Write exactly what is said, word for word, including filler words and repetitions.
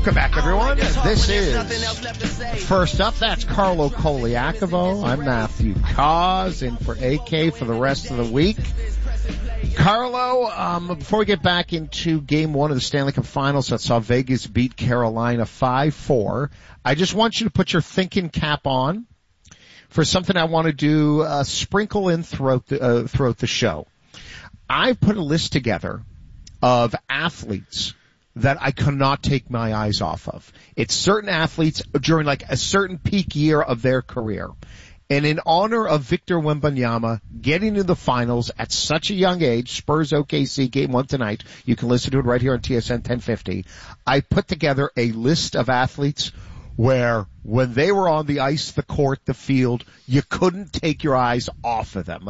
Welcome back, everyone. This is First Up. That's Carlo Koliakovo. I'm Matthew Cause, in for A K for the rest of the week. Carlo, um, before we get back into game one of the Stanley Cup Finals that saw Vegas beat Carolina five four, I just want you to put your thinking cap on for something I want to do, uh, sprinkle in throughout the, uh, throughout the show. I put a list together of athletes that I cannot take my eyes off of. It's certain athletes during like a certain peak year of their career. And in honor of Victor Wembanyama getting to the finals at such a young age, Spurs O K C game one tonight, you can listen to it right here on T S N ten fifty, I put together a list of athletes where when they were on the ice, the court, the field, you couldn't take your eyes off of them.